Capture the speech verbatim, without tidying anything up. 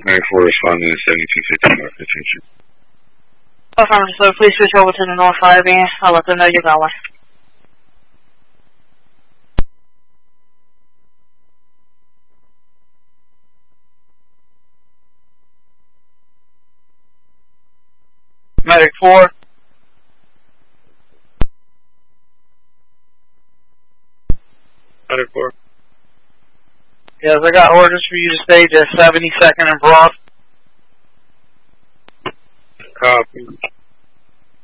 ninety-four responding to seventy-two fifty North attention. Affirmative, so please switch over to the North Fire Beam. I'll let them know you're going. Medic four. Medic four. Yes, I got orders for you to stage at seventy-second and Broad. Copy.